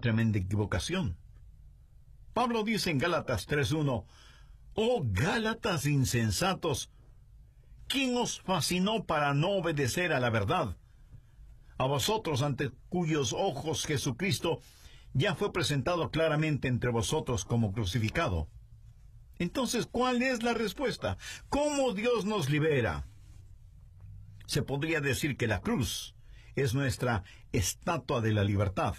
tremenda equivocación. Pablo dice en Gálatas 3:1, «Oh Gálatas insensatos, ¿quién os fascinó para no obedecer a la verdad? A vosotros, ante cuyos ojos Jesucristo ya fue presentado claramente entre vosotros como crucificado». Entonces, ¿cuál es la respuesta? ¿Cómo Dios nos libera? Se podría decir que la cruz es nuestra estatua de la libertad.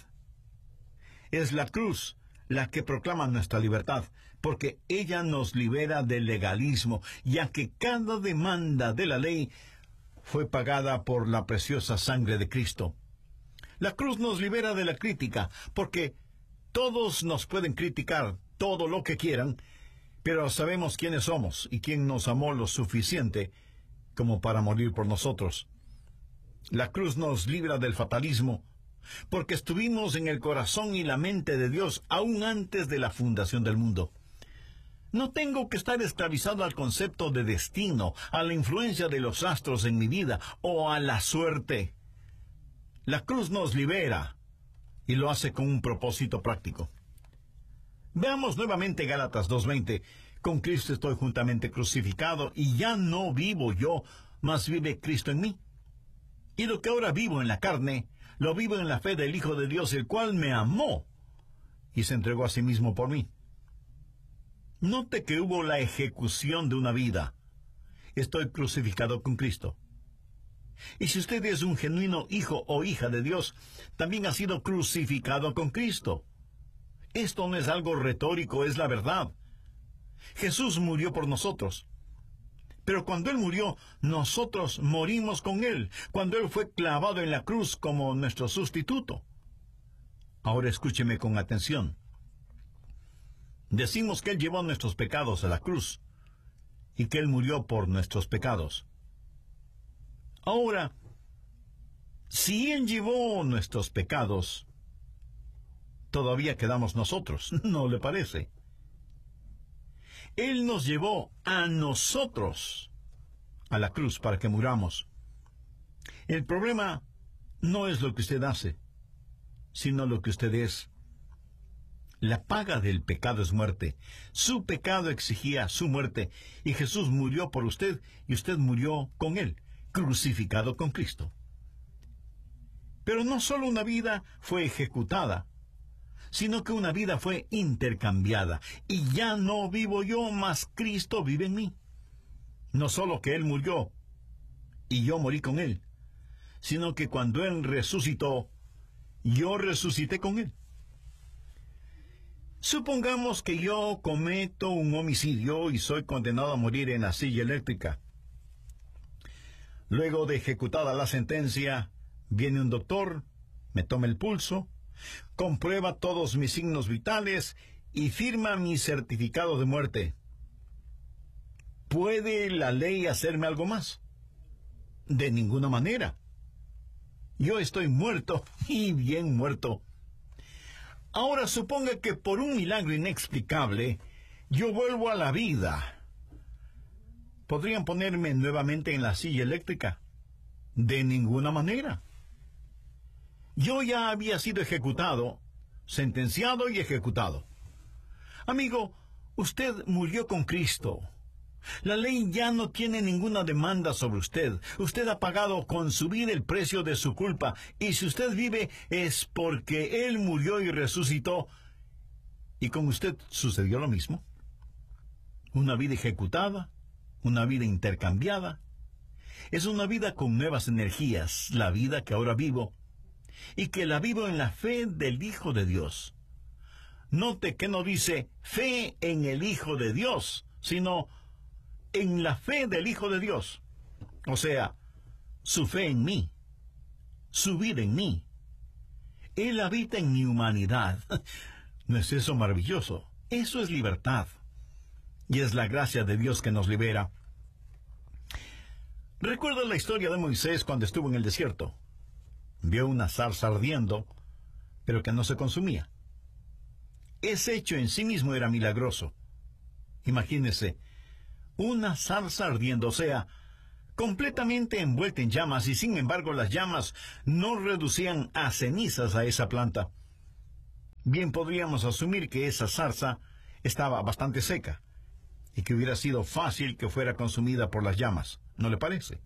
Es la cruz la que proclama nuestra libertad, porque ella nos libera del legalismo, ya que cada demanda de la ley fue pagada por la preciosa sangre de Cristo. La cruz nos libera de la crítica, porque todos nos pueden criticar todo lo que quieran, pero sabemos quiénes somos y quién nos amó lo suficiente como para morir por nosotros. La cruz nos libra del fatalismo, porque estuvimos en el corazón y la mente de Dios aún antes de la fundación del mundo. No tengo que estar esclavizado al concepto de destino, a la influencia de los astros en mi vida o a la suerte. La cruz nos libera y lo hace con un propósito práctico. Veamos nuevamente Gálatas 2:20. Con Cristo estoy juntamente crucificado, y ya no vivo yo, mas vive Cristo en mí. Y lo que ahora vivo en la carne, lo vivo en la fe del Hijo de Dios, el cual me amó y se entregó a sí mismo por mí. Note que hubo la ejecución de una vida. Estoy crucificado con Cristo. Y si usted es un genuino hijo o hija de Dios, también ha sido crucificado con Cristo. Esto no es algo retórico, es la verdad. Jesús murió por nosotros. Pero cuando Él murió, nosotros morimos con Él, cuando Él fue clavado en la cruz como nuestro sustituto. Ahora escúcheme con atención. Decimos que Él llevó nuestros pecados a la cruz, y que Él murió por nuestros pecados. Ahora, si Él llevó nuestros pecados, todavía quedamos nosotros, ¿no le parece? Él nos llevó a nosotros a la cruz para que muramos. El problema no es lo que usted hace, sino lo que usted es. La paga del pecado es muerte. Su pecado exigía su muerte, y Jesús murió por usted, y usted murió con Él, crucificado con Cristo. Pero no solo una vida fue ejecutada, sino que una vida fue intercambiada, y ya no vivo yo, mas Cristo vive en mí. No solo que Él murió, y yo morí con Él, sino que cuando Él resucitó, yo resucité con Él. Supongamos que yo cometo un homicidio y soy condenado a morir en la silla eléctrica. Luego de ejecutada la sentencia, viene un doctor, me toma el pulso, comprueba todos mis signos vitales y firma mi certificado de muerte. ¿Puede la ley hacerme algo más? De ninguna manera. Yo estoy muerto, y bien muerto. Ahora suponga que por un milagro inexplicable yo vuelvo a la vida. ¿Podrían ponerme nuevamente en la silla eléctrica? De ninguna manera. Yo ya había sido ejecutado, sentenciado y ejecutado. Amigo, usted murió con Cristo. La ley ya no tiene ninguna demanda sobre usted. Usted ha pagado con su vida el precio de su culpa. Y si usted vive es porque Él murió y resucitó. ¿Y con usted sucedió lo mismo? Una vida ejecutada, una vida intercambiada. Es una vida con nuevas energías, la vida que ahora vivo, y que la vivo en la fe del Hijo de Dios. Note que no dice fe en el Hijo de Dios, sino en la fe del Hijo de Dios. O sea, su fe en mí, su vida en mí. Él habita en mi humanidad. ¿No es eso maravilloso? Eso es libertad. Y es la gracia de Dios que nos libera. ¿Recuerda la historia de Moisés cuando estuvo en el desierto? Vio una zarza ardiendo, pero que no se consumía. Ese hecho en sí mismo era milagroso. Imagínese, una zarza ardiendo, o sea, completamente envuelta en llamas, y sin embargo las llamas no reducían a cenizas a esa planta. bien podríamos asumir que esa zarza estaba bastante seca y que hubiera sido fácil que fuera consumida por las llamas. ¿No le parece?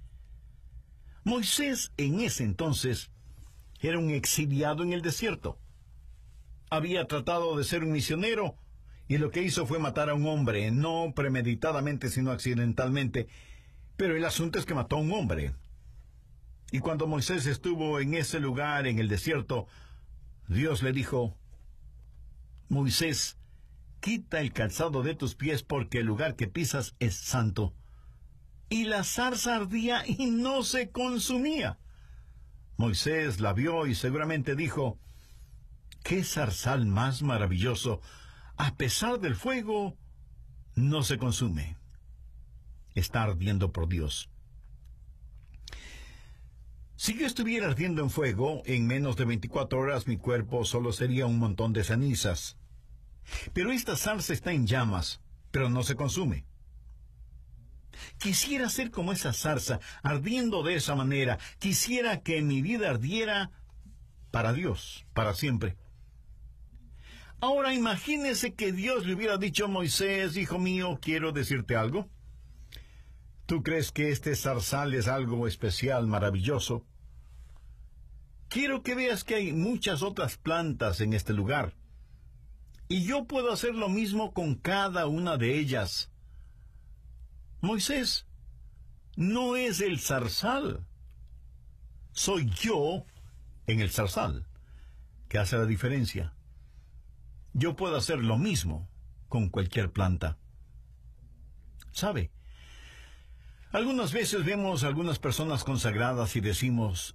Moisés en ese entonces era un exiliado en el desierto. Había tratado de ser un misionero y lo que hizo fue matar a un hombre, no premeditadamente sino accidentalmente, pero el asunto es que mató a un hombre. Y cuando Moisés estuvo en ese lugar, en el desierto, Dios le dijo: Moisés, quita el calzado de tus pies porque el lugar que pisas es santo. Y la zarza ardía y no se consumía. Moisés la vio y seguramente dijo: ¡qué zarzal más maravilloso! A pesar del fuego, no se consume. Está ardiendo por Dios. Si yo estuviera ardiendo en fuego, en menos de 24 horas mi cuerpo solo sería un montón de cenizas. Pero esta zarza está en llamas, pero no se consume. Quisiera ser como esa zarza, ardiendo de esa manera. Quisiera que mi vida ardiera para Dios, para siempre. Ahora imagínese que Dios le hubiera dicho a Moisés: hijo mío, quiero decirte algo. ¿Tú crees que este zarzal es algo especial, maravilloso? Quiero que veas que hay muchas otras plantas en este lugar. Y yo puedo hacer lo mismo con cada una de ellas. Moisés, no es el zarzal. Soy yo en el zarzal que hace la diferencia. Yo puedo hacer lo mismo con cualquier planta. ¿Sabe? Algunas veces vemos a algunas personas consagradas y decimos: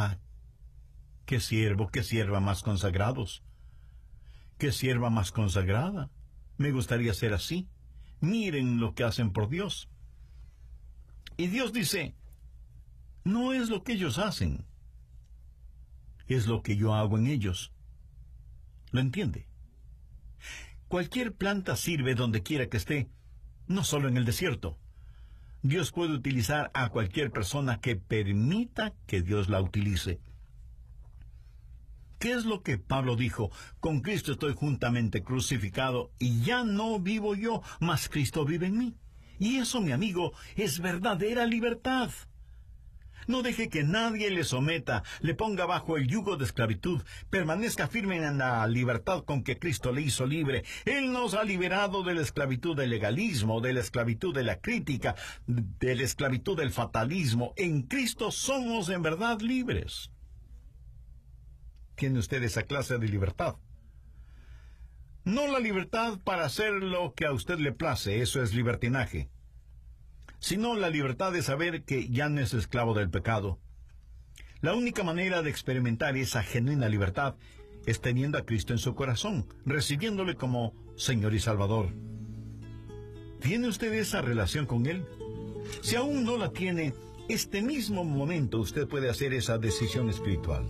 qué siervo, qué sierva más consagrados. Qué sierva más consagrada. Me gustaría ser así. Miren lo que hacen por Dios. Y Dios dice: no es lo que ellos hacen, es lo que yo hago en ellos. ¿Lo entiende? Cualquier planta sirve donde quiera que esté, no solo en el desierto. Dios puede utilizar a cualquier persona que permita que Dios la utilice. ¿Qué es lo que Pablo dijo? Con Cristo estoy juntamente crucificado y ya no vivo yo, mas Cristo vive en mí. Y eso, mi amigo, es verdadera libertad. No deje que nadie le someta, le ponga bajo el yugo de esclavitud. Permanezca firme en la libertad con que Cristo le hizo libre. Él nos ha liberado de la esclavitud del legalismo, de la esclavitud de la crítica, de la esclavitud del fatalismo. En Cristo somos en verdad libres. ¿Tiene usted esa clase de libertad? No la libertad para hacer lo que a usted le place, eso es libertinaje, sino la libertad de saber que ya no es esclavo del pecado. La única manera de experimentar esa genuina libertad es teniendo a Cristo en su corazón, recibiéndole como Señor y Salvador. ¿Tiene usted esa relación con Él? Si aún no la tiene, este mismo momento usted puede hacer esa decisión espiritual.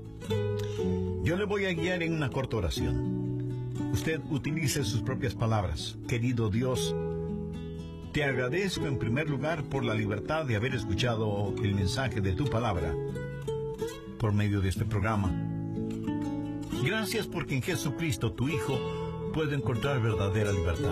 Yo le voy a guiar en una corta oración. Usted utilice sus propias palabras. Querido Dios, te agradezco en primer lugar por la libertad de haber escuchado el mensaje de tu palabra por medio de este programa. Gracias porque en Jesucristo, tu Hijo, puedo encontrar verdadera libertad.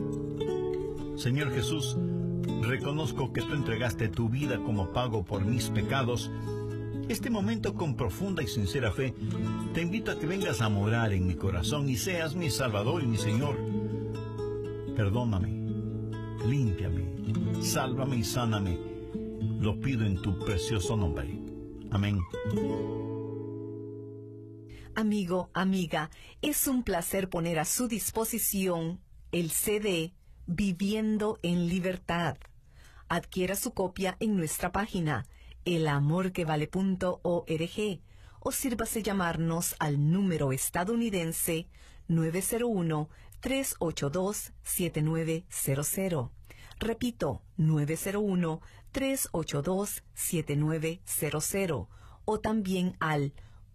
Señor Jesús, reconozco que tú entregaste tu vida como pago por mis pecados. Este momento, con profunda y sincera fe, te invito a que vengas a morar en mi corazón y seas mi Salvador y mi Señor. Perdóname, límpiame, sálvame y sáname. Lo pido en tu precioso nombre. Amén. Amigo, amiga, es un placer poner a su disposición el CD Viviendo en Libertad. Adquiera su copia en nuestra página elamorquevale.org o sírvase llamarnos al número estadounidense 901-382-7900. Repito, 901-382-7900 o también al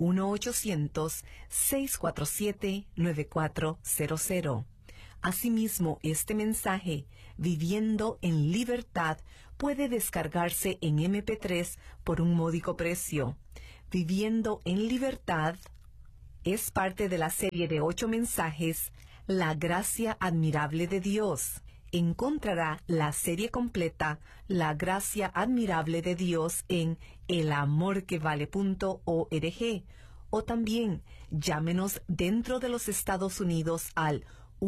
1-800-647-9400. Asimismo, este mensaje, Viviendo en Libertad, puede descargarse en MP3 por un módico precio. Viviendo en Libertad, Es parte de la serie de 8 mensajes, La Gracia Admirable de Dios. Encontrará la serie completa, La Gracia Admirable de Dios, en elamorquevale.org, o también llámenos dentro de los Estados Unidos al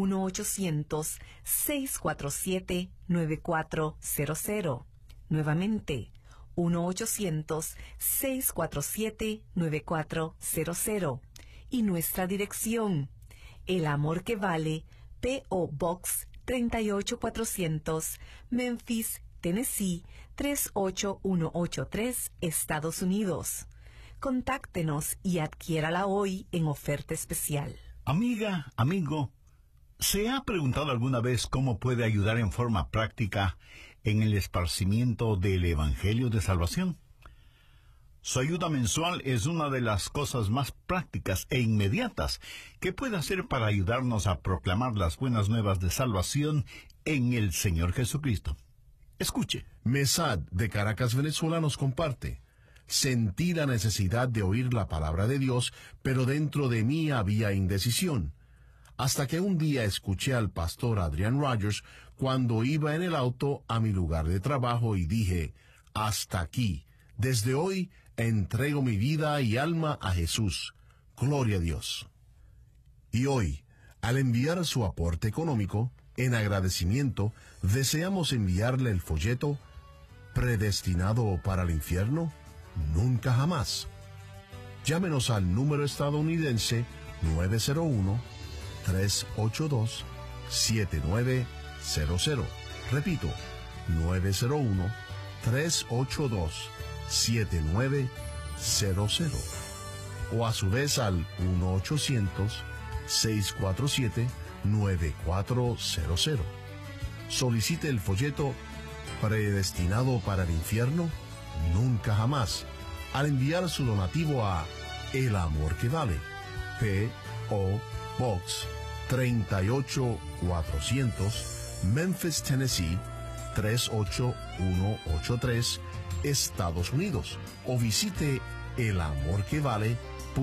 1-800-647-9400. Nuevamente, 1-800-647-9400. Y nuestra dirección, El Amor que Vale, P.O. Box 38400, Memphis, Tennessee 38183, Estados Unidos. Contáctenos y adquiérala hoy en oferta especial. Amiga, amigo, ¿se ha preguntado alguna vez cómo puede ayudar en forma práctica en el esparcimiento del Evangelio de Salvación? Su ayuda mensual es una de las cosas más prácticas e inmediatas que puede hacer para ayudarnos a proclamar las buenas nuevas de salvación en el Señor Jesucristo. Escuche. Mesad, de Caracas, Venezuela, nos comparte: sentí la necesidad de oír la palabra de Dios, pero dentro de mí había indecisión. Hasta que un día escuché al pastor Adrian Rogers cuando iba en el auto a mi lugar de trabajo y dije: hasta aquí, desde hoy entrego mi vida y alma a Jesús. Gloria a Dios. Y hoy, al enviar su aporte económico, en agradecimiento, deseamos enviarle el folleto ¿Predestinado para el infierno? Nunca jamás. Llámenos al número estadounidense 901-382-7900. Repito, 901-382-7900. O a su vez al 1-800-647-9400. Solicite el folleto ¿Predestinado para el infierno? Nunca jamás, al enviar su donativo a El Amor que Vale, P.O. Box 38400, Memphis, Tennessee 38183, Estados Unidos, o visite elamorquevale.org.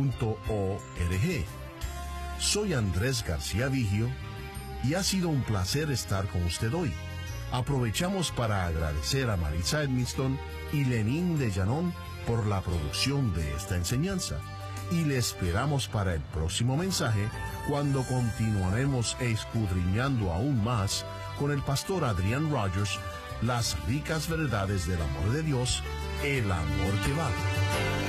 Soy Andrés García Vigio y ha sido un placer estar con usted hoy. Aprovechamos para agradecer a Marisa Edmiston y Lenín de Llanón por la producción de esta enseñanza. Y le esperamos para el próximo mensaje, cuando continuaremos escudriñando aún más con el pastor Adrian Rogers las ricas verdades del amor de Dios, el amor que vale.